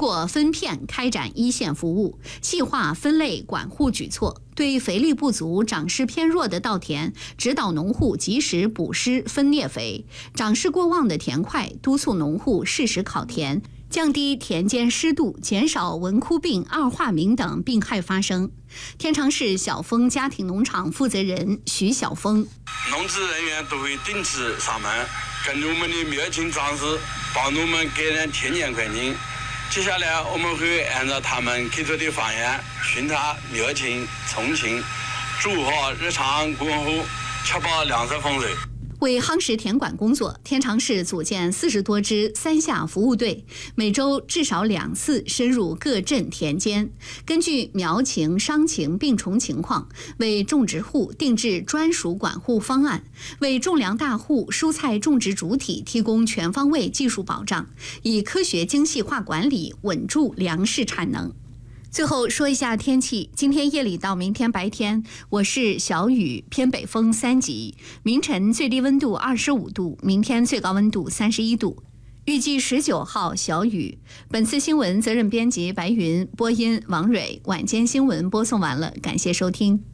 过分片开展一线服务，细化分类管护举措，对肥力不足、长势偏弱的稻田，指导农户及时补施分裂肥；长势过旺的田块，督促农户适时考田，降低田间湿度，减少蚊枯病、二化鸣等病害发生。天长市小丰家庭农场负责人徐晓峰： 农职人员都会定期上门，跟着我们的苗情长势，帮助我们改善田间环境。接下来我们会按照他们给出的方案巡查苗情、虫情，做好日常管护，确保粮食丰收。 为夯实田管工作，天长市组建40多支3下服务队，每周至少2次深入各镇田间，根据苗情、伤情、病虫情况，为种植户定制专属管护方案，为种粮大户、蔬菜种植主体提供全方位技术保障，以科学精细化管理稳住粮食产能。最后说一下天气，今天夜里到明天白天，我市小雨，偏北风3级，明晨最低温度25度，明天最高温度31度。预计19号小雨。本次新闻责任编辑白云，播音王蕊，晚间新闻播送完了，感谢收听。